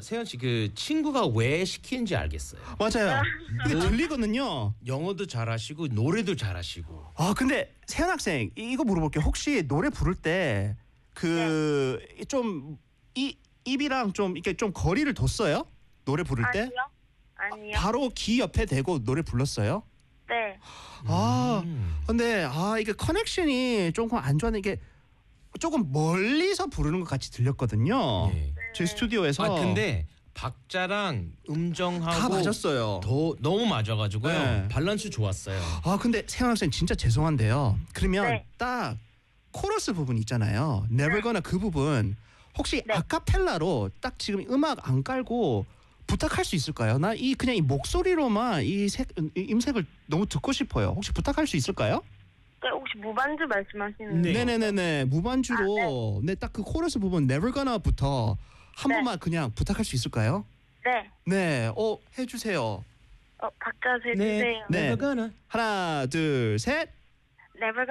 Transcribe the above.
세연 씨 그 친구가 왜 시키는지 알겠어요. 맞아요. 근데 들리거든요. 영어도 잘하시고 노래도 잘하시고. 아 근데 세연 학생 이거 물어볼게요. 혹시 노래 부를 때 그 좀 입이랑 좀 이렇게 좀 거리를 뒀어요? 노래 부를 때? 아니요. 바로 귀 옆에 대고 노래 불렀어요? 네. 아 근데 이게 커넥션이 조금 안 좋아하는 게 조금 멀리서 부르는 것 같이 들렸거든요. 예. 제 스튜디오에서. 아 근데 박자랑 음정하고 다 맞았어요. 너무 맞아가지고요. 네. 밸런스 좋았어요. 아 근데 세연 학생 진짜 죄송한데요. 그러면 네. 딱 코러스 부분 있잖아요. Never Gonna 그 부분 혹시 네. 아카펠라로 딱 지금 음악 안 깔고 부탁할 수 있을까요? 나 그냥 이 목소리로만 이 음색을 너무 듣고 싶어요. 혹시 부탁할 수 있을까요? 네, 혹시 무반주 말씀하시는 네. 네네네네 무반주로 네 딱 그 코러스 부분 Never Gonna'부터 한 네. 번만 그냥 부탁할 수 있을까요? 네. 네, 해주세요. 박자 해주세요. 네. Never gonna. 하나, 둘, 셋. Never